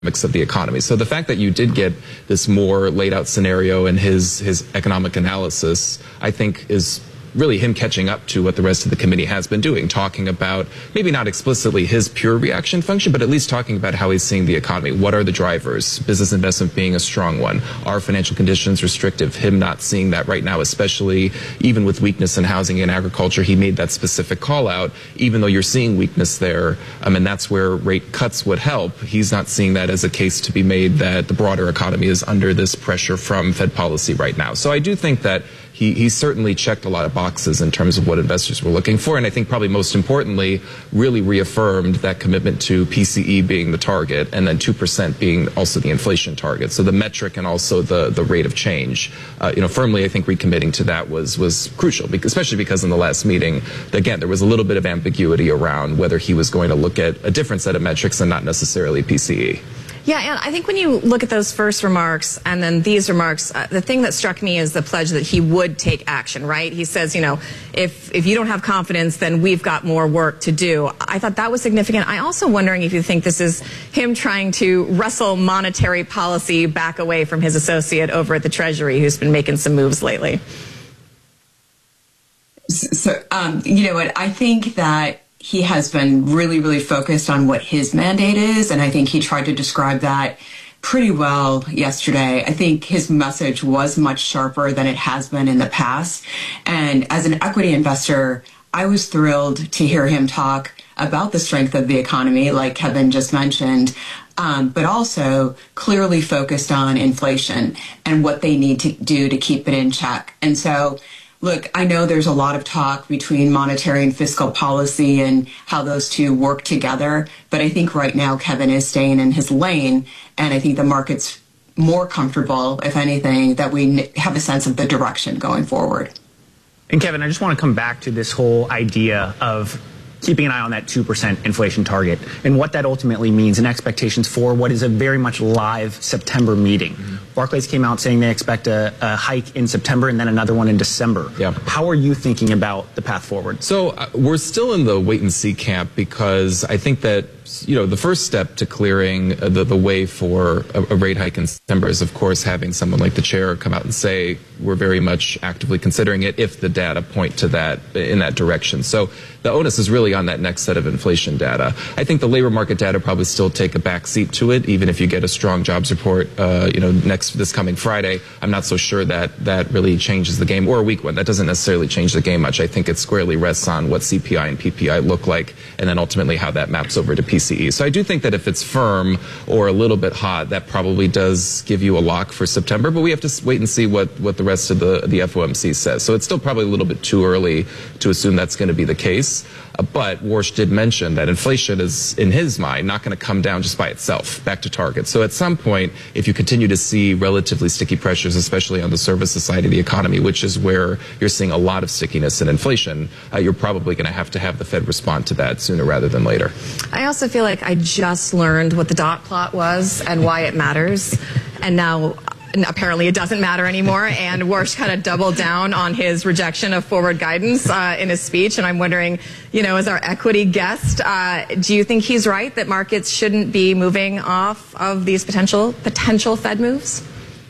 of the economy. So the fact that you did get this more laid out scenario in his economic analysis, I think is really him catching up to what the rest of the committee has been doing, talking about maybe not explicitly his pure reaction function, but at least talking about how he's seeing the economy. What are the drivers? Business investment being a strong one. Are financial conditions restrictive? Him not seeing that right now, especially even with weakness in housing and agriculture. He made that specific call out, even though you're seeing weakness there, and that's where rate cuts would help. He's not seeing that as a case to be made that the broader economy is under this pressure from Fed policy right now. So I do think that he certainly checked a lot of boxes in terms of what investors were looking for, and I think probably most importantly really reaffirmed that commitment to PCE being the target and then 2% being also the inflation target. So the metric and also the rate of change, firmly I think recommitting to that was crucial, especially because in the last meeting, again, there was a little bit of ambiguity around whether he was going to look at a different set of metrics and not necessarily PCE. Yeah, and I think when you look at those first remarks and then these remarks, the thing that struck me is the pledge that he would take action, right? He says, if you don't have confidence, then we've got more work to do. I thought that was significant. I also wondering if you think this is him trying to wrestle monetary policy back away from his associate over at the Treasury who's been making some moves lately. So, you know what, I think that he has been really, really focused on what his mandate is, and I think he tried to describe that pretty well yesterday. I think his message was much sharper than it has been in the past. And as an equity investor, I was thrilled to hear him talk about the strength of the economy, like Kevin just mentioned, but also clearly focused on inflation and what they need to do to keep it in check. And so, look, I know there's a lot of talk between monetary and fiscal policy and how those two work together, but I think right now Kevin is staying in his lane, and I think the market's more comfortable, if anything, that we have a sense of the direction going forward. And Kevin, I just want to come back to this whole idea of keeping an eye on that 2% inflation target and what that ultimately means and expectations for what is a very much live September meeting. Barclays came out saying they expect a hike in September and then another one in December. Yeah. How are you thinking about the path forward? So we're still in the wait and see camp, because I think that the first step to clearing the way for a rate hike in September is, of course, having someone like the chair come out and say we're very much actively considering it if the data point to that in that direction. So the onus is really on that next set of inflation data. I think the labor market data probably still take a back seat to it, even if you get a strong jobs report, this coming Friday. I'm not so sure that really changes the game, or a weak one. That doesn't necessarily change the game much. I think it squarely rests on what CPI and PPI look like, and then ultimately how that maps over to PCE. So I do think that if it's firm or a little bit hot, that probably does give you a lock for September, but we have to wait and see what the rest of the FOMC says. So it's still probably a little bit too early to assume that's going to be the case. But Warsh did mention that inflation is, in his mind, not going to come down just by itself back to target. So at some point, if you continue to see relatively sticky pressures, especially on the services side of the economy, which is where you're seeing a lot of stickiness in inflation, you're probably going to have the Fed respond to that sooner rather than later. I also feel like I just learned what the dot plot was and why it matters, and now apparently it doesn't matter anymore, and Warsh kind of doubled down on his rejection of forward guidance in his speech, and I'm wondering, as our equity guest, do you think he's right that markets shouldn't be moving off of these potential Fed moves?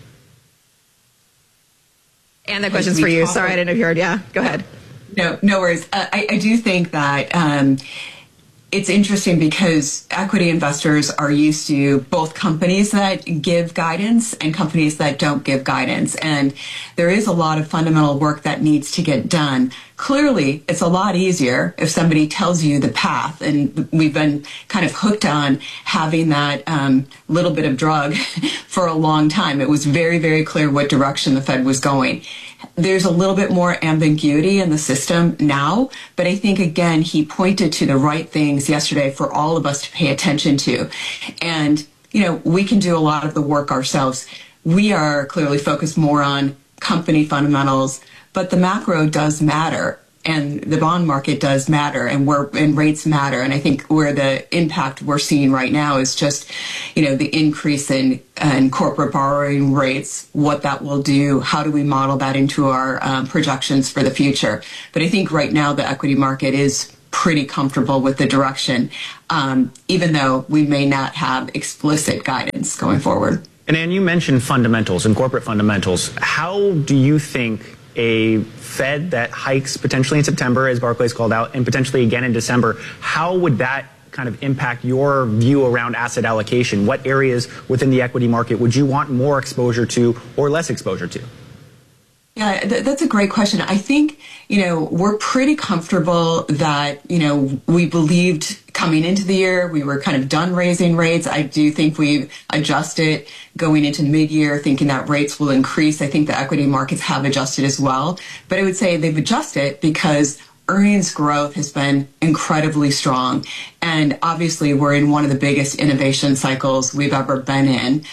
And the question's for you. Sorry, I didn't know if you heard. Yeah, go ahead. No worries. I do think that it's interesting because equity investors are used to both companies that give guidance and companies that don't give guidance. And there is a lot of fundamental work that needs to get done. Clearly, it's a lot easier if somebody tells you the path. And we've been kind of hooked on having that little bit of drug for a long time. It was very, very clear what direction the Fed was going. There's a little bit more ambiguity in the system now, but I think, again, he pointed to the right things yesterday for all of us to pay attention to. And, we can do a lot of the work ourselves. We are clearly focused more on company fundamentals, but the macro does matter. And the bond market does matter, and rates matter. And I think where the impact we're seeing right now is just, the increase in corporate borrowing rates, what that will do, how do we model that into our projections for the future. But I think right now the equity market is pretty comfortable with the direction, even though we may not have explicit guidance going forward. And Ann, you mentioned fundamentals and corporate fundamentals. How do you think a Fed that hikes potentially in September, as Barclays called out, and potentially again in December, how would that kind of impact your view around asset allocation? What areas within the equity market would you want more exposure to or less exposure to? Yeah, that's a great question. I think, we're pretty comfortable that, we believed coming into the year, we were kind of done raising rates. I do think we've adjusted going into mid-year, thinking that rates will increase. I think the equity markets have adjusted as well. But I would say they've adjusted because earnings growth has been incredibly strong. And obviously, we're in one of the biggest innovation cycles we've ever been in.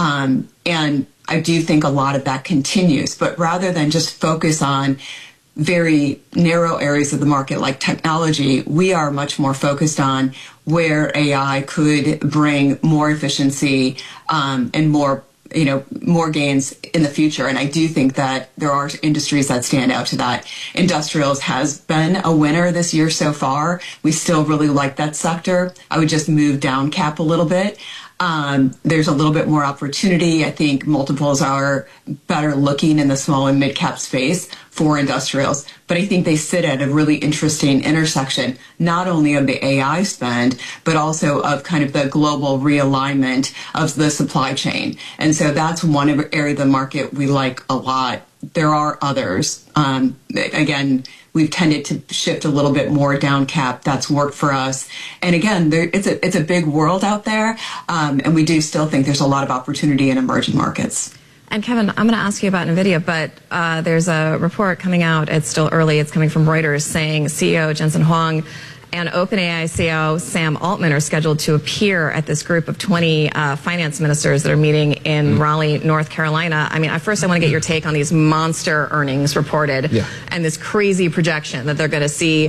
And I do think a lot of that continues. But rather than just focus on very narrow areas of the market like technology, we are much more focused on where AI could bring more efficiency and more gains in the future. And I do think that there are industries that stand out to that. Industrials has been a winner this year so far. We still really like that sector. I would just move down cap a little bit. There's a little bit more opportunity. I think multiples are better looking in the small and mid cap space for industrials, but I think they sit at a really interesting intersection, not only of the AI spend, but also of kind of the global realignment of the supply chain. And so that's one area of the market we like a lot. There are others. Again, we've tended to shift a little bit more down cap. That's worked for us. And again, it's a big world out there, and we do still think there's a lot of opportunity in emerging markets. And Kevin, I'm going to ask you about NVIDIA, but there's a report coming out. It's still early. It's coming from Reuters saying CEO Jensen Huang and OpenAI CEO Sam Altman are scheduled to appear at this group of 20 finance ministers that are meeting in Raleigh, North Carolina. I mean, first I want to get your take on these monster earnings reported and this crazy projection that they're going to see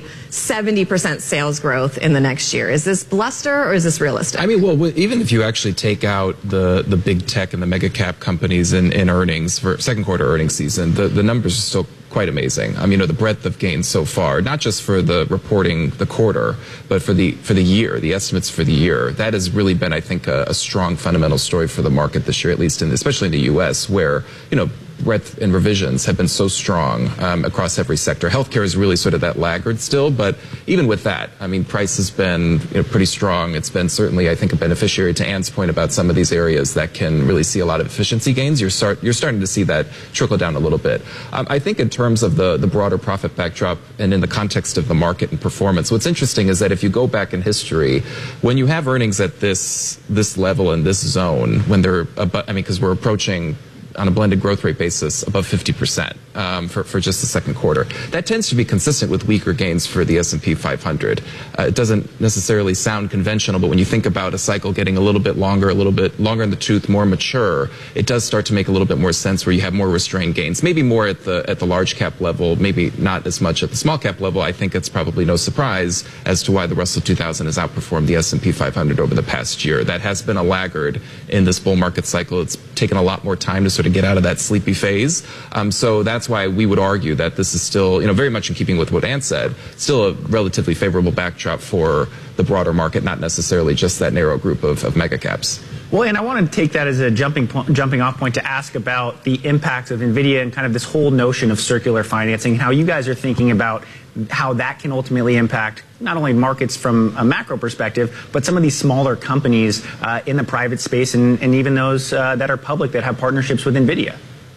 70% sales growth in the next year. Is this bluster or is this realistic? I mean, well, even if you actually take out the big tech and the mega cap companies in earnings for second quarter earnings season, the numbers are still quite amazing. I mean, the breadth of gains so far, not just for the reporting the quarter, but for the year, the estimates for the year. That has really been, I think, a strong fundamental story for the market this year, at least especially in the U.S., where, breadth and revisions have been so strong across every sector. Healthcare is really sort of that laggard still, but even with that, I mean, price has been pretty strong. It's been certainly, I think, a beneficiary to Ann's point about some of these areas that can really see a lot of efficiency gains. You're starting to see that trickle down a little bit. I think in terms of the broader profit backdrop and in the context of the market and performance, what's interesting is that if you go back in history, when you have earnings at this level in this zone, when they're above, because we're approaching on a blended growth rate basis above 50% for just the second quarter. That tends to be consistent with weaker gains for the S&P 500. It doesn't necessarily sound conventional, but when you think about a cycle getting a little bit longer in the tooth, more mature, it does start to make a little bit more sense where you have more restrained gains. Maybe more at the large cap level, maybe not as much at the small cap level. I think it's probably no surprise as to why the Russell 2000 has outperformed the S&P 500 over the past year. That has been a laggard in this bull market cycle. It's taken a lot more time to sort of get out of that sleepy phase. So that's why we would argue that this is still, very much in keeping with what Ann said, still a relatively favorable backdrop for the broader market, not necessarily just that narrow group of mega caps. Well, and I want to take that as a jumping off point to ask about the impacts of NVIDIA and kind of this whole notion of circular financing, how you guys are thinking about how that can ultimately impact not only markets from a macro perspective, but some of these smaller companies in the private space and even those that are public that have partnerships with NVIDIA.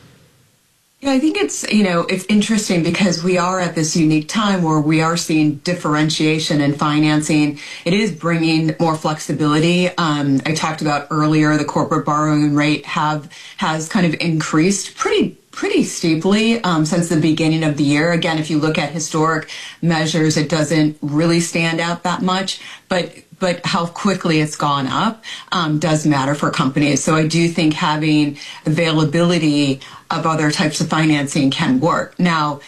Yeah, I think it's interesting because we are at this unique time where we are seeing differentiation in financing. It is bringing more flexibility. I talked about earlier the corporate borrowing rate has kind of increased pretty steeply since the beginning of the year. Again, if you look at historic measures, it doesn't really stand out that much, but how quickly it's gone up does matter for companies. So I do think having availability of other types of financing can work. Now,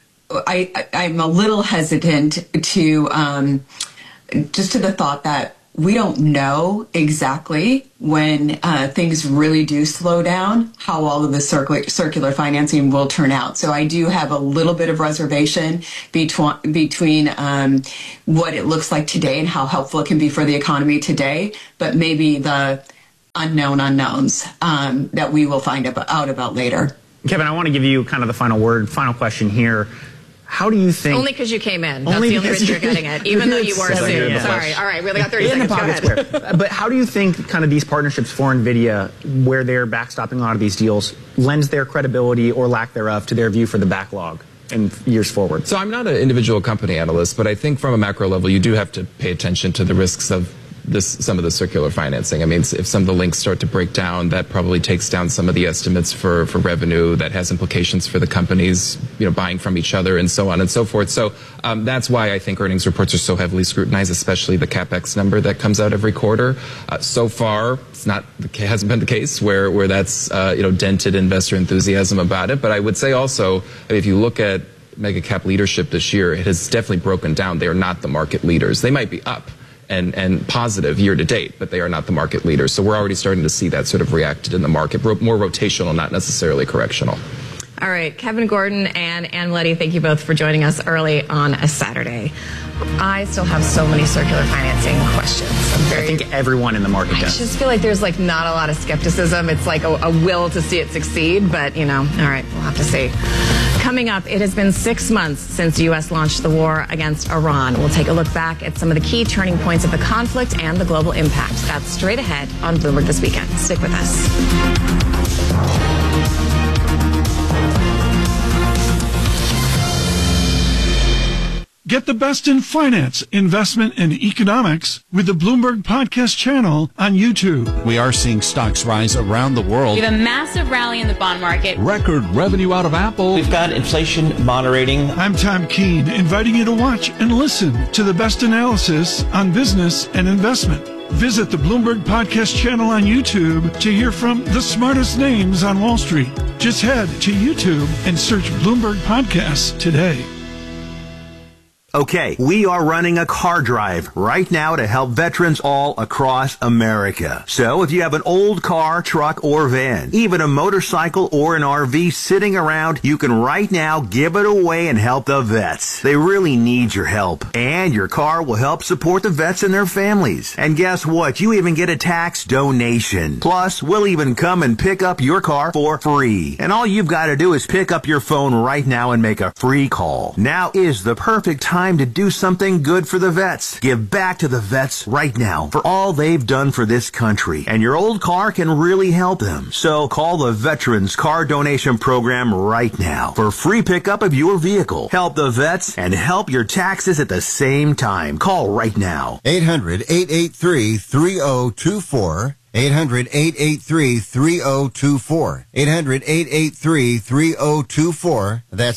I'm a little hesitant to just to the thought that we don't know exactly when things really do slow down how all of the circular financing will turn out. So I do have a little bit of reservation between what it looks like today and how helpful it can be for the economy today, but maybe the unknown unknowns that we will find out about later. Kevin, I want to give you kind of the final question here. How do you think... Only because you came in. That's the only reason you're getting it, even though you were soon. Sorry. All right, we only got 30 seconds. Go ahead. But how do you think kind of these partnerships for NVIDIA, where they're backstopping a lot of these deals, lends their credibility or lack thereof to their view for the backlog in years forward? So I'm not an individual company analyst, but I think from a macro level, you do have to pay attention to the risks of some of the circular financing. I mean, if some of the links start to break down, that probably takes down some of the estimates for revenue. That has implications for the companies, buying from each other and so on and so forth. So that's why I think earnings reports are so heavily scrutinized, especially the CapEx number that comes out every quarter. So far, hasn't been the case where that's dented investor enthusiasm about it. But I would say also, if you look at mega cap leadership this year, it has definitely broken down. They are not the market leaders. They might be up and positive year to date, but they are not the market leaders. So we're already starting to see that sort of reacted in the market, more rotational, not necessarily correctional. All right, Kevin Gordon and Ann Mieletti, thank you both for joining us early on a Saturday. I still have so many circular financing questions. I think everyone in the market does. I just feel like there's not a lot of skepticism. It's like a will to see it succeed, but all right, we'll have to see. Coming up, it has been 6 months since the U.S. launched the war against Iran. We'll take a look back at some of the key turning points of the conflict and the global impact. That's straight ahead on Bloomberg This Weekend. Stick with us. Get the best in finance, investment, and economics with the Bloomberg Podcast channel on YouTube. We are seeing stocks rise around the world. We have a massive rally in the bond market. Record revenue out of Apple. We've got inflation moderating. I'm Tom Keene, inviting you to watch and listen to the best analysis on business and investment. Visit the Bloomberg Podcast channel on YouTube to hear from the smartest names on Wall Street. Just head to YouTube and search Bloomberg Podcasts today. Okay, we are running a car drive right now to help veterans all across America. So if you have an old car, truck, or van, even a motorcycle or an RV sitting around, you can right now give it away and help the vets. They really need your help. And your car will help support the vets and their families. And guess what? You even get a tax donation. Plus, we'll even come and pick up your car for free. And all you've got to do is pick up your phone right now and make a free call. Now is the perfect time to do something good for the vets. Give back to the vets right now for all they've done for this country. And your old car can really help them. So call the Veterans Car Donation Program right now for free pickup of your vehicle. Help the vets and help your taxes at the same time. Call right now. 800-883-3024. 800-883-3024. 800-883-3024. That's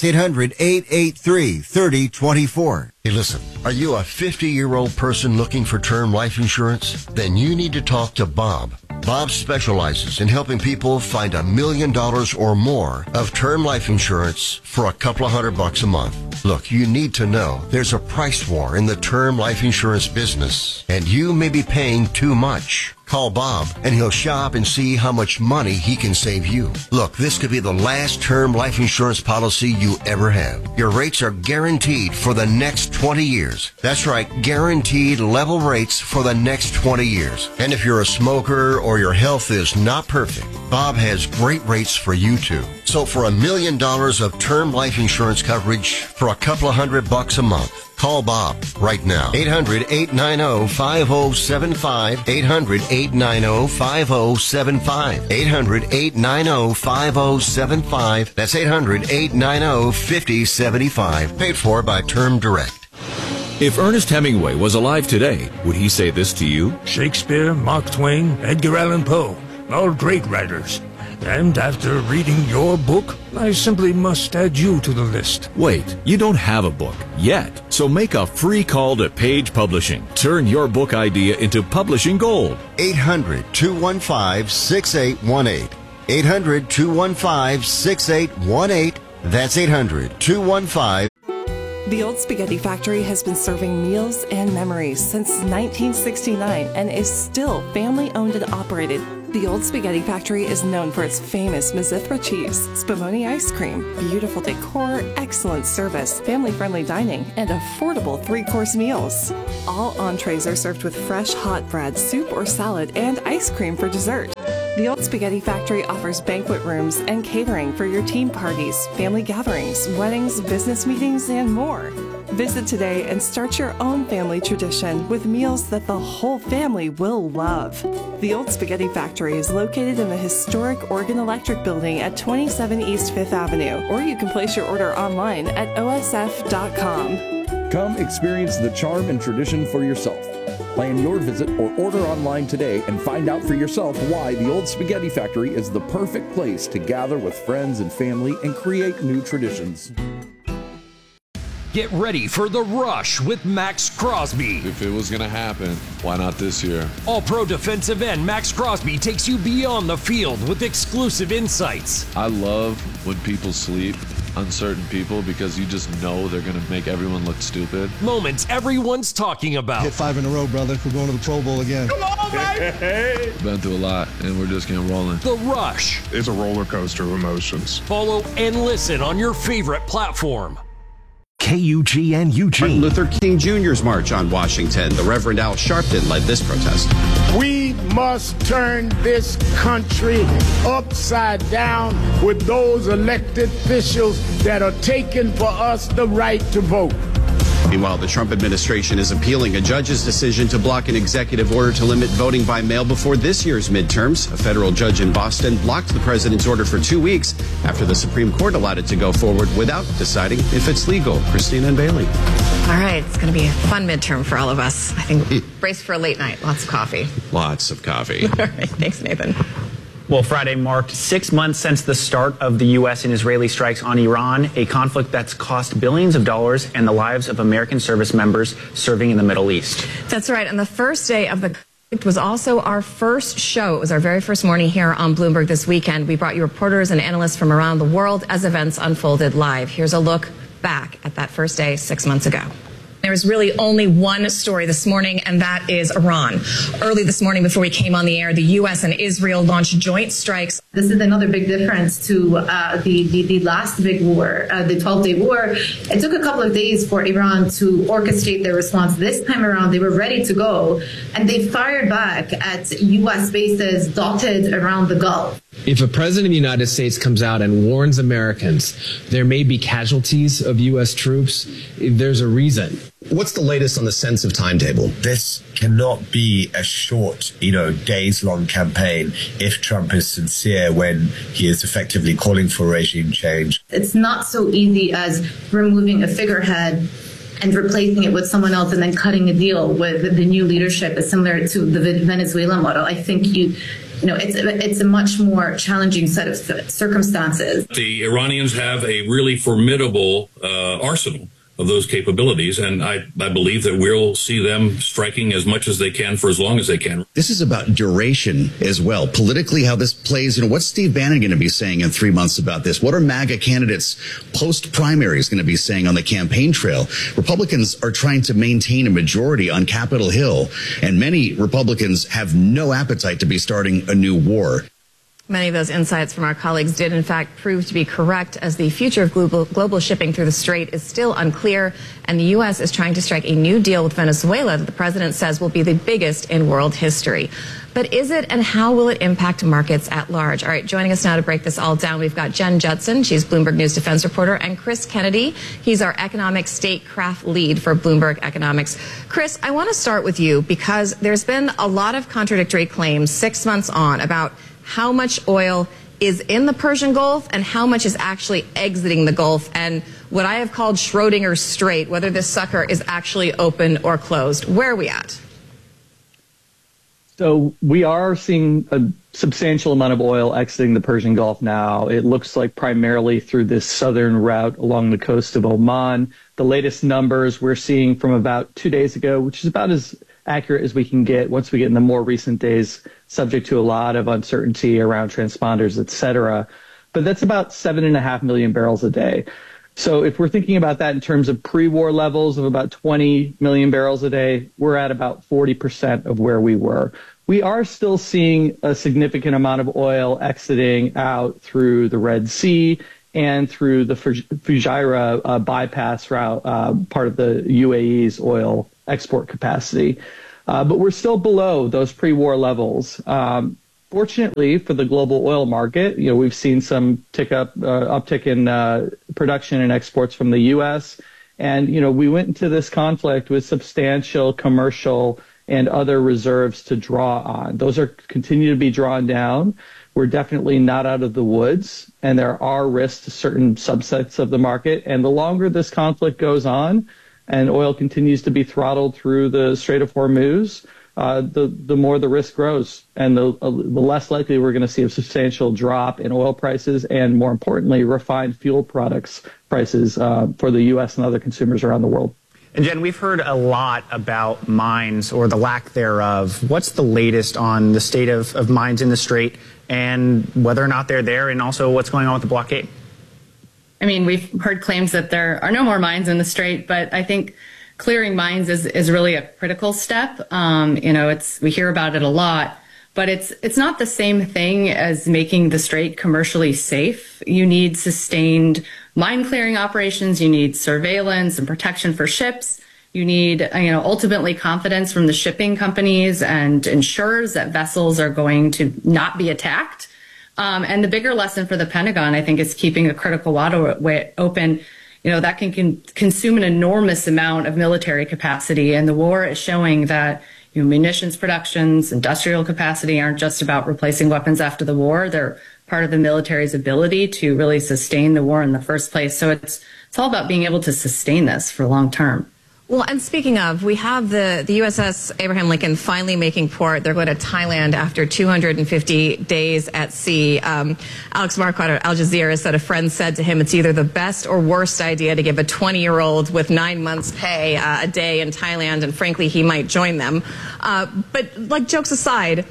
800-883-3024. Hey, listen, are you a 50-year-old person looking for term life insurance? Then you need to talk to Bob. Bob specializes in helping people find $1 million or more of term life insurance for a couple of $100 a month. Look, you need to know there's a price war in the term life insurance business, and you may be paying too much. Call Bob, and he'll shop and see how much money he can save you. Look, this could be the last term life insurance policy you ever have. Your rates are guaranteed for the next 20 years. That's right, guaranteed level rates for the next 20 years. And if you're a smoker or your health is not perfect, Bob has great rates for you too. So for $1 million of term life insurance coverage for a couple of $100 a month, call Bob right now. 800-890-5075. 800-890-5075. 800-890-5075. That's 800-890-5075. Paid for by Term Direct. If Ernest Hemingway was alive today, would he say this to you? Shakespeare, Mark Twain, Edgar Allan Poe, all great writers. And after reading your book, I simply must add you to the list. Wait, you don't have a book yet. So make a free call to Page Publishing. Turn your book idea into publishing gold. 800-215-6818. 800-215-6818. That's 800-215. The Old Spaghetti Factory has been serving meals and memories since 1969 and is still family-owned and operated. The Old Spaghetti Factory is known for its famous Mizithra cheese, Spumoni ice cream, beautiful decor, excellent service, family-friendly dining, and affordable 3-course meals. All entrees are served with fresh hot bread, soup or salad, and ice cream for dessert. The Old Spaghetti Factory offers banquet rooms and catering for your team parties, family gatherings, weddings, business meetings, and more. Visit today and start your own family tradition with meals that the whole family will love. The Old Spaghetti Factory is located in the historic Oregon Electric Building at 27 East 5th Avenue, or you can place your order online at osf.com. Come experience the charm and tradition for yourself. Plan your visit or order online today and find out for yourself why the Old Spaghetti Factory is the perfect place to gather with friends and family and create new traditions. Get ready for The Rush with Max Crosby. If it was going to happen, why not this year? All-pro defensive end Max Crosby takes you beyond the field with exclusive insights. I love when people sleep, uncertain people, because you just know they're going to make everyone look stupid. Moments everyone's talking about. Hit 5 in a row, brother. We're going to the Pro Bowl again. Come on, baby! Been through a lot, and we're just getting rolling. The Rush. It's a roller coaster of emotions. Follow and listen on your favorite platform. KUGN Eugene. Martin Luther King Jr.'s March on Washington. The Reverend Al Sharpton led this protest. We must turn this country upside down with those elected officials that are taking for us the right to vote. Meanwhile, the Trump administration is appealing a judge's decision to block an executive order to limit voting by mail before this year's midterms. A federal judge in Boston blocked the president's order for 2 weeks after the Supreme Court allowed it to go forward without deciding if it's legal. Christina and Bailey. All right, it's going to be a fun midterm for all of us. I think brace for a late night. Lots of coffee. Lots of coffee. All right, thanks, Nathan. Well, Friday marked 6 months since the start of the U.S. and Israeli strikes on Iran, a conflict that's cost billions of dollars and the lives of American service members serving in the Middle East. That's right. And the first day of the conflict was also our first show. It was our very first morning here on Bloomberg this weekend. We brought you reporters and analysts from around the world as events unfolded live. Here's a look back at that first day 6 months ago. There was really only one story this morning, and that is Iran. Early this morning, before we came on the air, the U.S. and Israel launched joint strikes. This is another big difference to the last big war, the 12-day war. It took a couple of days for Iran to orchestrate their response. This time around, they were ready to go, and they fired back at U.S. bases dotted around the Gulf. If a president of the United States comes out and warns Americans there may be casualties of U.S. troops, there's a reason. What's the latest on the sense of timetable? This cannot be a short, days-long campaign if Trump is sincere when he is effectively calling for regime change. It's not so easy as removing a figurehead and replacing it with someone else and then cutting a deal with the new leadership is similar to the Venezuela model. I think it's a much more challenging set of circumstances. The Iranians have a really formidable arsenal of those capabilities, and I believe that we'll see them striking as much as they can for as long as they can. This is about duration as well. Politically, how this plays, what's Steve Bannon going to be saying in 3 months about this? What are MAGA candidates post-primaries going to be saying on the campaign trail? Republicans are trying to maintain a majority on Capitol Hill, and many Republicans have no appetite to be starting a new war. Many of those insights from our colleagues did, in fact, prove to be correct, as the future of global shipping through the Strait is still unclear, and the U.S. is trying to strike a new deal with Venezuela that the president says will be the biggest in world history. But is it, and how will it impact markets at large? All right, joining us now to break this all down, we've got Jen Judson. She's Bloomberg News defense reporter, and Chris Kennedy. He's our economic statecraft lead for Bloomberg Economics. Chris, I want to start with you because there's been a lot of contradictory claims 6 months on about how much oil is in the Persian Gulf and how much is actually exiting the Gulf, and what I have called Schrodinger's Strait, whether this sucker is actually open or closed. Where are we at? So we are seeing a substantial amount of oil exiting the Persian Gulf now. It looks like primarily through this southern route along the coast of Oman. The latest numbers we're seeing from about 2 days ago, which is about as accurate as we can get once we get in the more recent days, subject to a lot of uncertainty around transponders, et cetera. But that's about 7.5 million barrels a day. So if we're thinking about that in terms of pre-war levels of about 20 million barrels a day, we're at about 40% of where we were. We are still seeing a significant amount of oil exiting out through the Red Sea and through the Fujairah bypass route, part of the UAE's oil export capacity. But we're still below those pre-war levels. Fortunately for the global oil market, we've seen some uptick in production and exports from the U.S. And, we went into this conflict with substantial commercial and other reserves to draw on. Those continue to be drawn down. We're definitely not out of the woods, and there are risks to certain subsets of the market. And the longer this conflict goes on and oil continues to be throttled through the Strait of Hormuz, the more the risk grows, and the less likely we're going to see a substantial drop in oil prices and, more importantly, refined fuel products prices for the U.S. and other consumers around the world. And Jen, we've heard a lot about mines or the lack thereof. What's the latest on the state of mines in the Strait and whether or not they're there, and also what's going on with the blockade? I mean, we've heard claims that there are no more mines in the Strait, but I think clearing mines is really a critical step. We hear about it a lot, but it's not the same thing as making the Strait commercially safe. You need sustained mine clearing operations. You need surveillance and protection for ships. You need, ultimately confidence from the shipping companies and insurers that vessels are going to not be attacked. And the bigger lesson for the Pentagon, I think, is keeping a critical waterway open. That can consume an enormous amount of military capacity. And the war is showing that munitions productions, industrial capacity aren't just about replacing weapons after the war. They're part of the military's ability to really sustain the war in the first place. So it's all about being able to sustain this for long term. Well, and speaking of, we have the USS Abraham Lincoln finally making port. They're going to Thailand after 250 days at sea. Alex Marquardt of Al Jazeera said a friend said to him it's either the best or worst idea to give a 20-year-old with 9 months' pay a day in Thailand, and frankly, he might join them. But jokes aside,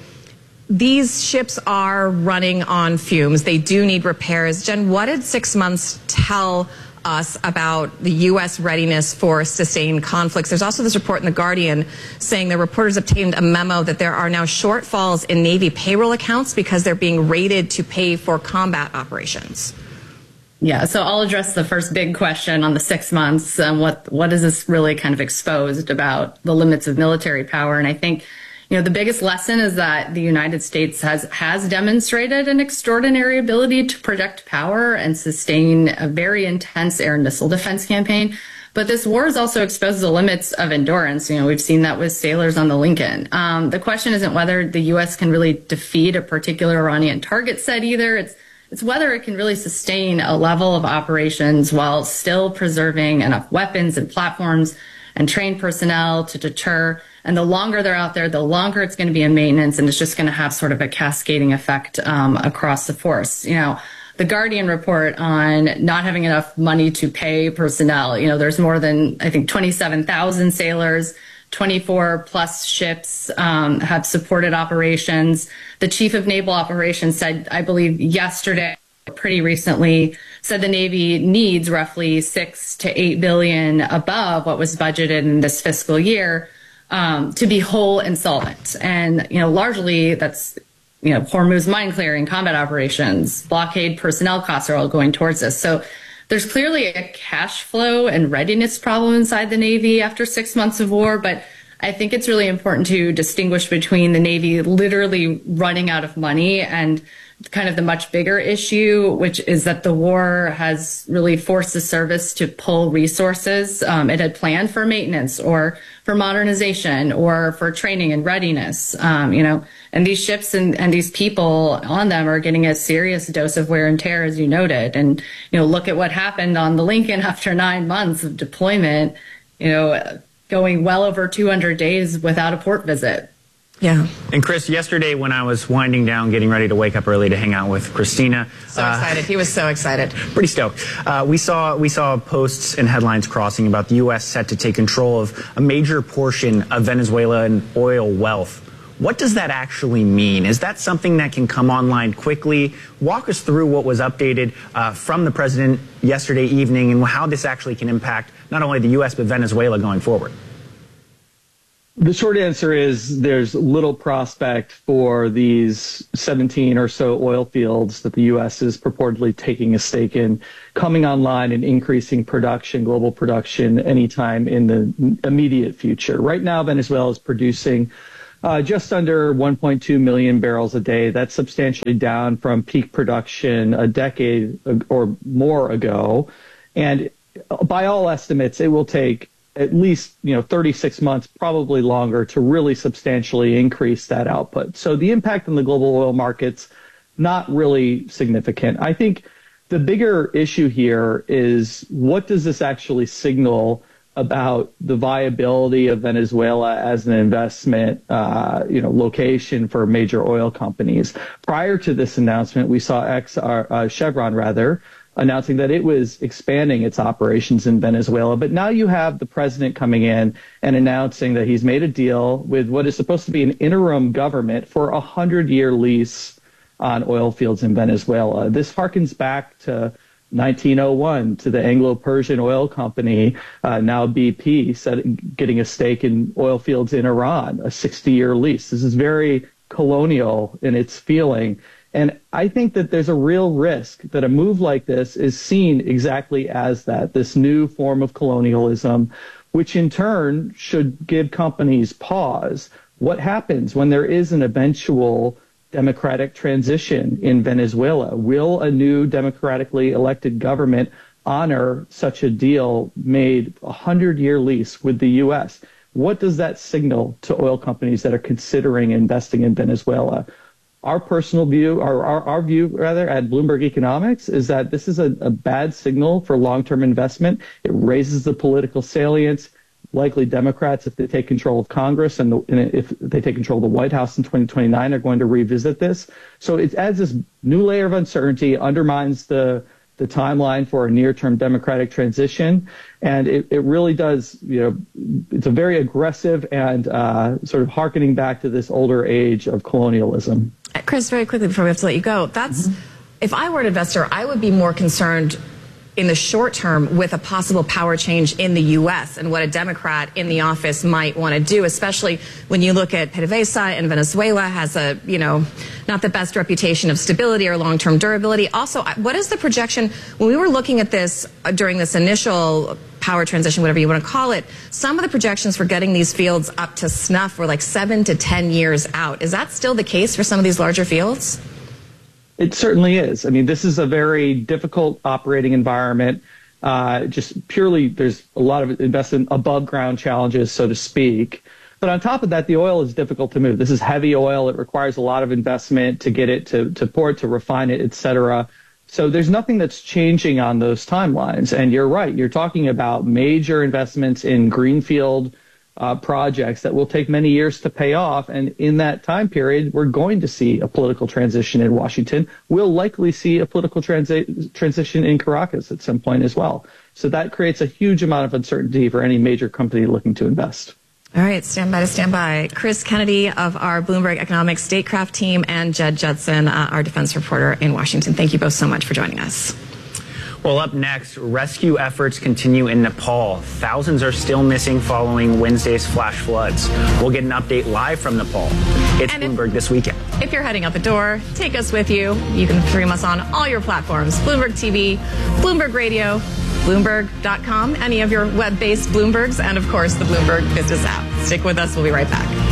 these ships are running on fumes. They do need repairs. Jen, what did 6 months tell us about the U.S. readiness for sustained conflicts? There's also this report in The Guardian saying the reporters obtained a memo that there are now shortfalls in Navy payroll accounts because they're being raided to pay for combat operations. Yeah, so I'll address the first big question on the 6 months. What is this really kind of exposed about the limits of military power? And I think the biggest lesson is that the United States has demonstrated an extraordinary ability to project power and sustain a very intense air and missile defense campaign. But this war has also exposed the limits of endurance. We've seen that with sailors on the Lincoln. The question isn't whether the U.S. can really defeat a particular Iranian target set either. It's whether it can really sustain a level of operations while still preserving enough weapons and platforms and trained personnel to deter. And the longer they're out there, the longer it's going to be in maintenance, and it's just going to have sort of a cascading effect across the force. The Guardian report on not having enough money to pay personnel. There's more than, I think, 27,000 sailors, 24 plus ships have supported operations. The chief of naval operations said, I believe yesterday, pretty recently, said the Navy needs roughly $6 to $8 billion above what was budgeted in this fiscal year to be whole and solvent. And, largely that's, Hormuz mine clearing, combat operations, blockade personnel costs are all going towards this. So there's clearly a cash flow and readiness problem inside the Navy after 6 months of war. But I think it's really important to distinguish between the Navy literally running out of money and kind of the much bigger issue, which is that the war has really forced the service to pull resources it had planned for maintenance or for modernization or for training and readiness. And these ships and these people on them are getting a serious dose of wear and tear, as you noted. And, look at what happened on the Lincoln after 9 months of deployment, going well over 200 days without a port visit. Yeah. And Chris, yesterday when I was winding down, getting ready to wake up early to hang out with Christina. So excited. He was so excited. Pretty stoked. We saw posts and headlines crossing about the U.S. set to take control of a major portion of Venezuelan oil wealth. What does that actually mean? Is that something that can come online quickly? Walk us through what was updated from the president yesterday evening and how this actually can impact not only the U.S. but Venezuela going forward. The short answer is there's little prospect for these 17 or so oil fields that the U.S. is purportedly taking a stake in coming online and increasing production, global production, anytime in the immediate future. Right now, Venezuela is producing just under 1.2 million barrels a day. That's substantially down from peak production a decade or more ago. And by all estimates, it will take at least 36 months, probably longer, to really substantially increase that output. So the impact on the global oil markets, not really significant. I think the bigger issue here is what does this actually signal about the viability of Venezuela as an investment location for major oil companies. Prior to this announcement, we saw Chevron announcing that it was expanding its operations in Venezuela. But now you have the president coming in and announcing that he's made a deal with what is supposed to be an interim government for a 100-year lease on oil fields in Venezuela. This harkens back to 1901 to the Anglo-Persian Oil Company, now BP, getting a stake in oil fields in Iran, a 60-year lease. This is very colonial in its feeling. And I think that there's a real risk that a move like this is seen exactly as that, this new form of colonialism, which in turn should give companies pause. What happens when there is an eventual democratic transition in Venezuela? Will a new democratically elected government honor such a deal made, a 100-year lease with the U.S.? What does that signal to oil companies that are considering investing in Venezuela? Our personal view, our view rather, at Bloomberg Economics is that this is a bad signal for long-term investment. It raises the political salience. Likely Democrats, if they take control of Congress and if they take control of the White House in 2029, are going to revisit this. So it adds this new layer of uncertainty, undermines the timeline for a near-term democratic transition. And it really does, it's a very aggressive and sort of hearkening back to this older age of colonialism. Chris, very quickly before we have to let you go, if I were an investor, I would be more concerned in the short term with a possible power change in the U.S. and what a Democrat in the office might want to do, especially when you look at PDVSA and Venezuela has a, not the best reputation of stability or long-term durability. Also, what is the projection? When we were looking at this during this initial power transition, whatever you want to call it, some of the projections for getting these fields up to snuff were like 7 to 10 years out. Is that still the case for some of these larger fields? It certainly is. I mean, this is a very difficult operating environment. Just purely, there's a lot of investment above ground challenges, so to speak. But on top of that, the oil is difficult to move. This is heavy oil. It requires a lot of investment to get it, to pour it, to refine it, et cetera. So there's nothing that's changing on those timelines. And you're right. You're talking about major investments in greenfield projects that will take many years to pay off. And in that time period, we're going to see a political transition in Washington. We'll likely see a political transition in Caracas at some point as well. So that creates a huge amount of uncertainty for any major company looking to invest. All right, stand by. Chris Kennedy of our Bloomberg Economics Statecraft team and Jed Judson, our defense reporter in Washington. Thank you both so much for joining us. Well, up next, rescue efforts continue in Nepal. Thousands are still missing following Wednesday's flash floods. We'll get an update live from Nepal. It's Bloomberg This Weekend. If you're heading out the door, take us with you. You can stream us on all your platforms, Bloomberg TV, Bloomberg Radio, Bloomberg.com, any of your web-based Bloombergs, and of course the Bloomberg Business app. Stick with us. We'll be right back.